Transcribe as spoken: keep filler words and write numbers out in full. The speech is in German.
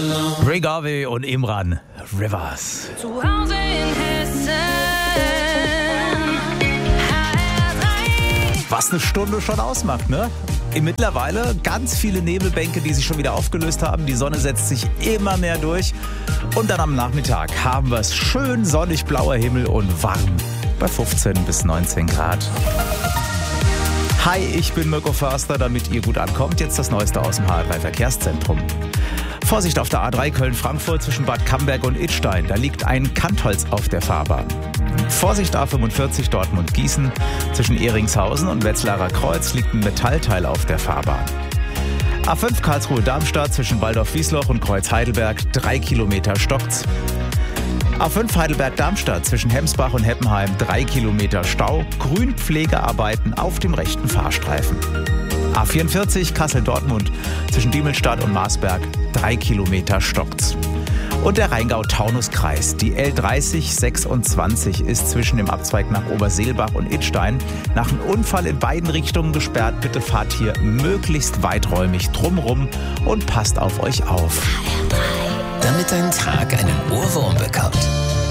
Ray Garvey und Imran, Rivers. Zu Hause in Hessen. Was eine Stunde schon ausmacht, ne? Mittlerweile ganz viele Nebelbänke, die sich schon wieder aufgelöst haben. Die Sonne setzt sich immer mehr durch. Und dann am Nachmittag haben wir es schön sonnig, blauer Himmel und warm bei fünfzehn bis neunzehn Grad. Hi, ich bin Mirko Förster, damit ihr gut ankommt. Jetzt das Neueste aus dem H R drei Verkehrszentrum. Vorsicht auf der A drei Köln-Frankfurt zwischen Bad Camberg und Idstein. Da liegt ein Kantholz auf der Fahrbahn. Vorsicht A fünfundvierzig Dortmund-Gießen. Zwischen Ehringshausen und Wetzlarer Kreuz liegt ein Metallteil auf der Fahrbahn. A fünf Karlsruhe-Darmstadt zwischen Waldorf-Wiesloch und Kreuz-Heidelberg. Drei Kilometer stockt's. A fünf Heidelberg-Darmstadt zwischen Hemsbach und Heppenheim. Drei Kilometer Stau. Grünpflegearbeiten auf dem rechten Fahrstreifen. A vierundvierzig Kassel-Dortmund zwischen Diemelstadt und Marsberg. Drei Kilometer stockt's. Und der Rheingau-Taunus-Kreis. Die L dreißig sechsundzwanzig ist zwischen dem Abzweig nach Oberseelbach und Idstein nach einem Unfall in beiden Richtungen gesperrt. Bitte fahrt hier möglichst weiträumig drumrum und passt auf euch auf. Damit dein Tag einen Ohrwurm bekommt.